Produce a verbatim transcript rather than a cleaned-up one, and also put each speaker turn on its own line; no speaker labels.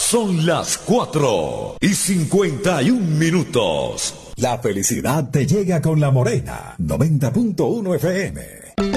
Son las cuatro y cincuenta y un minutos.
La felicidad te llega con La Morena, noventa punto uno F M.